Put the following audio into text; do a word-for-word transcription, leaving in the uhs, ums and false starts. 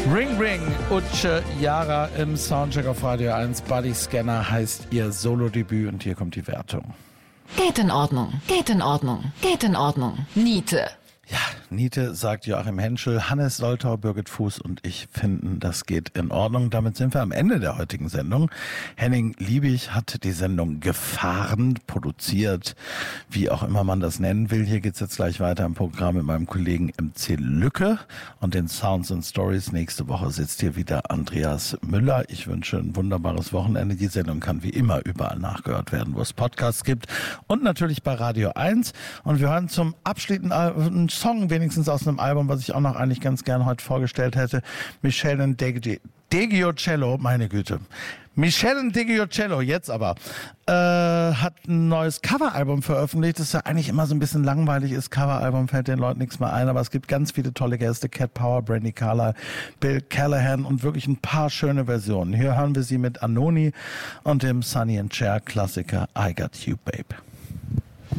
Ring Ring, Utsche Yara im Soundcheck auf Radio eins. Body Scanner heißt ihr Solo-Debüt und hier kommt die Wertung. Geht in Ordnung, geht in Ordnung, geht in Ordnung. Niete. Ja, Niete, sagt Joachim Henschel, Hannes Soltau, Birgit Fuß und ich finden, das geht in Ordnung. Damit sind wir am Ende der heutigen Sendung. Henning Liebig hat die Sendung gefahren, produziert, wie auch immer man das nennen will. Hier geht's jetzt gleich weiter im Programm mit meinem Kollegen M C Lücke und den Sounds and Stories. Nächste Woche sitzt hier wieder Andreas Müller. Ich wünsche ein wunderbares Wochenende. Die Sendung kann wie immer überall nachgehört werden, wo es Podcasts gibt und natürlich bei Radio eins. Und wir hören zum abschließenden Al- Song wenigstens aus einem Album, was ich auch noch eigentlich ganz gern heute vorgestellt hätte. Michelle Deggiocello, meine Güte. Michelle Deggiocello, jetzt aber, äh, hat ein neues Coveralbum veröffentlicht. Das ist ja eigentlich immer so ein bisschen langweilig ist. Coveralbum fällt den Leuten nichts mehr ein, aber es gibt ganz viele tolle Gäste. Cat Power, Brandy Carlile, Bill Callahan und wirklich ein paar schöne Versionen. Hier hören wir sie mit Anoni und dem Sonny and Cher Klassiker I Got You, Babe.